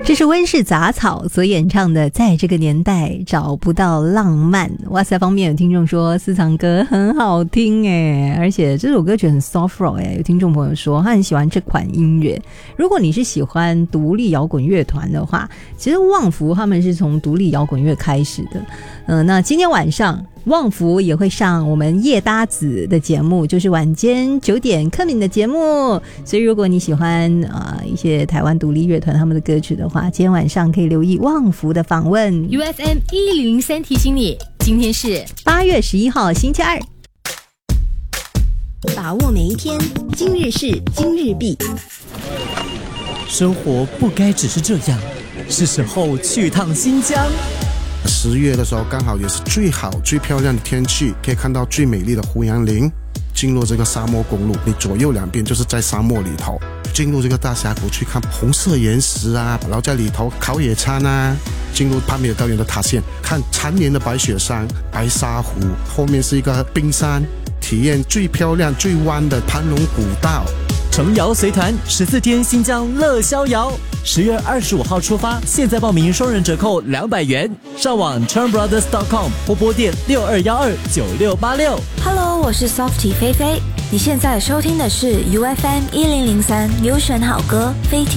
这是温室杂草所演唱的《在这个年代找不到浪漫》。哇塞，方面有听众说私藏歌很好听耶，而且这首歌曲很 soft rock 耶。有听众朋友说他很喜欢这款音乐。如果你是喜欢独立摇滚乐团的话，其实旺福他们是从独立摇滚乐开始的。那今天晚上旺福也会上我们夜搭子的节目，就是晚间9点柯敏的节目。所以如果你喜欢一些台湾独立乐团他们的歌曲的话，今天晚上可以留意旺福的访问。 UFM 1003提醒你，今天是 8月11号星期二， 把握每一天，今日事今日毕。 生活不该只是这样，是时候去趟新疆。 10月的时候刚好也是最好最漂亮的天气，可以看到最美丽的胡杨林。进入这个沙漠公路，你左右两边就是在沙漠里头，进入这个大峡谷去看红色岩石啊，然后在里头烤野餐啊，进入帕米尔高原的塔县，看缠绵的白雪山、白沙湖，后面是一个冰山，体验最漂亮最弯的盘龙古道。 程瑶随团14天新疆乐逍遥，10月25号出发，现在报名双人折扣200元，上网 turnbrothers.com 或拨电62129686。 Hello， 我是 Softy 菲菲，你现在收听的是 UFM 1003优选好歌飞听。